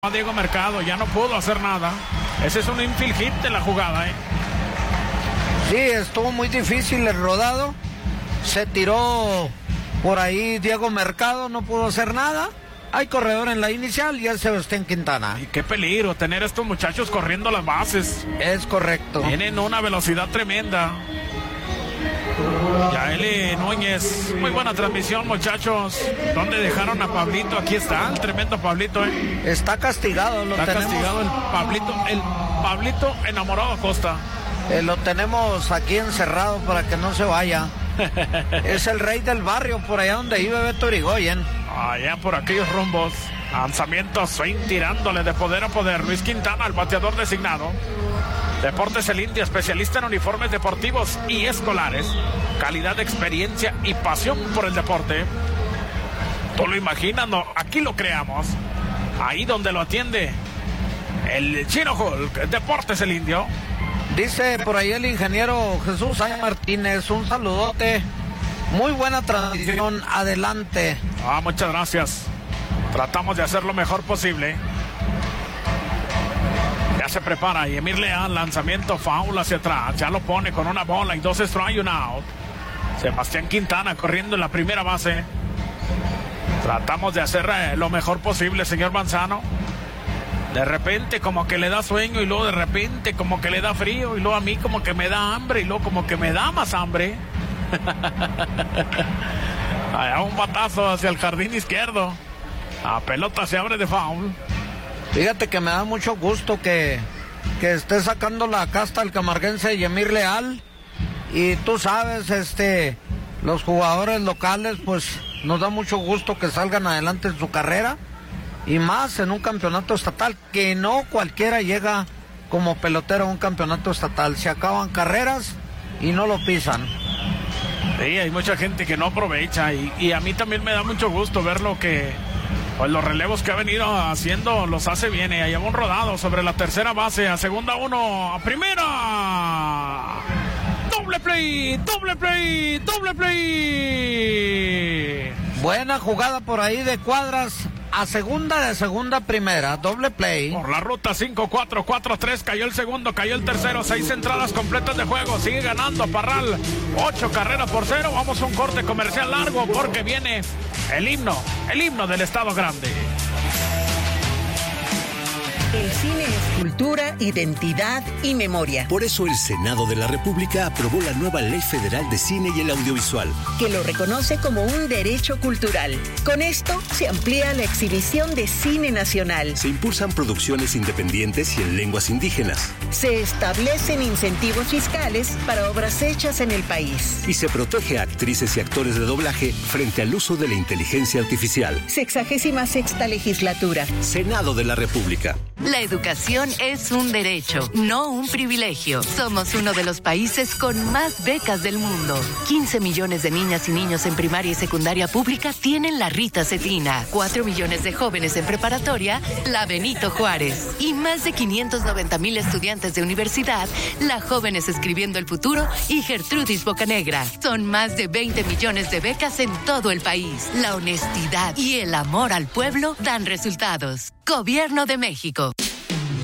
a Diego Mercado, ya no pudo hacer nada. Ese es un infield hit de la jugada, Sí, estuvo muy difícil el rodado. Se tiró por ahí Diego Mercado, no pudo hacer nada. Hay corredor en la inicial y el Sebastián Quintana. Y qué peligro tener a estos muchachos corriendo las bases. Es correcto. Tienen una velocidad tremenda. Yaeli Núñez, muy buena transmisión, muchachos. ¿Dónde dejaron a Pablito? Aquí está, el tremendo Pablito, Está castigado, Está castigado el Pablito enamorado Acosta. Lo tenemos aquí encerrado para que no se vaya. Es el rey del barrio, por allá donde vive Beto Irigoyen. Allá por aquellos rumbos. Lanzamiento swing tirándole de poder a poder. Luis Quintana, el bateador designado. Deportes El Indio, especialista en uniformes deportivos y escolares. Calidad, experiencia y pasión por el deporte. ¿Tú lo imaginas? No, aquí lo creamos. Ahí donde lo atiende el Chino Hulk, Deportes El Indio. Dice por ahí el ingeniero Jesús Sáenz Martínez, un saludote. Muy buena transmisión, adelante. Muchas gracias. Tratamos de hacer lo mejor posible. Ya se prepara y Emir Leal, lanzamiento foul hacia atrás. Ya lo pone con una bola y 2 strikes y un out. Sebastián Quintana corriendo en la primera base. Tratamos de hacer lo mejor posible, señor Manzano. De repente como que le da sueño y luego de repente como que le da frío y luego a mí como que me da hambre y luego como que me da más hambre. Allá un batazo hacia el jardín izquierdo. La pelota se abre de foul. Fíjate que me da mucho gusto que esté sacando la casta el camarguense Yemir Leal. Y tú sabes, los jugadores locales, pues nos da mucho gusto que salgan adelante en su carrera. Y más en un campeonato estatal, que no cualquiera llega como pelotero a un campeonato estatal. Se acaban carreras y no lo pisan. Sí, hay mucha gente que no aprovecha y a mí también me da mucho gusto ver lo que... Pues los relevos que ha venido haciendo los hace bien. Ahí lleva un rodado sobre la tercera base, a segunda 1, a primera. Doble play, doble play, doble play. Buena jugada por ahí de Cuadras. A segunda, de segunda a primera, doble play. Por la ruta 5-4, 4-3, cayó el segundo, cayó el tercero, 6 entradas completas de juego, sigue ganando Parral, 8 carreras por 0, vamos a un corte comercial largo porque viene el himno del Estado Grande. El cine es cultura, identidad y memoria. Por eso el Senado de la República aprobó la nueva Ley Federal de Cine y el Audiovisual, que lo reconoce como un derecho cultural. Con esto se amplía la exhibición de cine nacional. Se impulsan producciones independientes y en lenguas indígenas. Se establecen incentivos fiscales para obras hechas en el país. Y se protege a actrices y actores de doblaje frente al uso de la inteligencia artificial. 66ª legislatura. Senado de la República. La educación es un derecho, no un privilegio. Somos uno de los países con más becas del mundo. 15 millones de niñas y niños en primaria y secundaria pública tienen la Rita Cetina. 4 millones de jóvenes en preparatoria, la Benito Juárez. Y más de 590,000 estudiantes de universidad, la Jóvenes Escribiendo el Futuro y Gertrudis Bocanegra. Son más de 20 millones de becas en todo el país. La honestidad y el amor al pueblo dan resultados. Gobierno de México.